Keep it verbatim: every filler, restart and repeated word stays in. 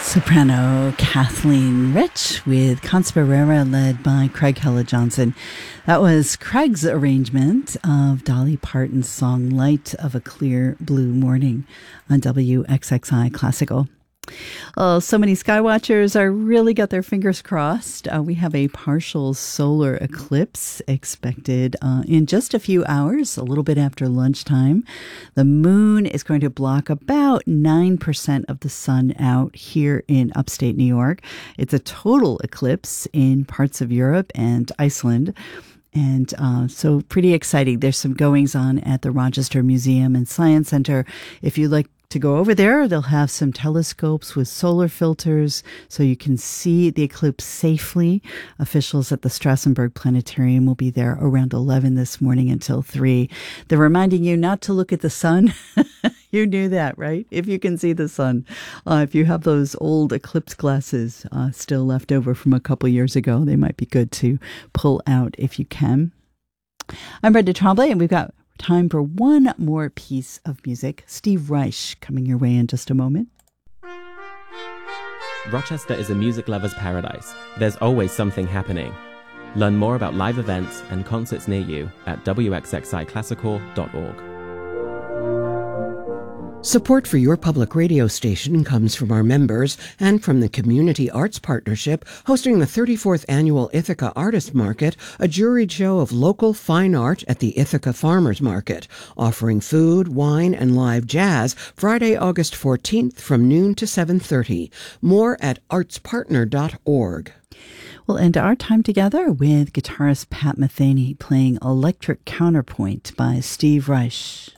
Soprano Kathleen Rich with Conspirera led by Craig Hella-Johnson. That was Craig's arrangement of Dolly Parton's song Light of a Clear Blue Morning on W X X I Classical. Oh, so many skywatchers are really got their fingers crossed. Uh, we have a partial solar eclipse expected uh, in just a few hours, a little bit after lunchtime. The moon is going to block about nine percent of the sun out here in upstate New York. It's a total eclipse in parts of Europe and Iceland. And uh, so pretty exciting. There's some goings on at the Rochester Museum and Science Center. If you'd like to go over there, they'll have some telescopes with solar filters so you can see the eclipse safely. Officials at the Strassenberg Planetarium will be there around eleven this morning until three. They're reminding you not to look at the sun. You knew that, right? If you can see the sun. Uh, if you have those old eclipse glasses uh, still left over from a couple years ago, they might be good to pull out if you can. I'm Brenda Tremblay, and we've got time for one more piece of music. Steve Reich coming your way in just a moment. Rochester is a music lover's paradise. There's always something happening. Learn more about live events and concerts near you at w x x i classical dot org. Support for your public radio station comes from our members and from the Community Arts Partnership, hosting the thirty-fourth Annual Ithaca Artist Market, a juried show of local fine art at the Ithaca Farmers Market, offering food, wine, and live jazz Friday, August fourteenth from noon to seven thirty. More at arts partner dot org. We'll end our time together with guitarist Pat Metheny playing Electric Counterpoint by Steve Reich.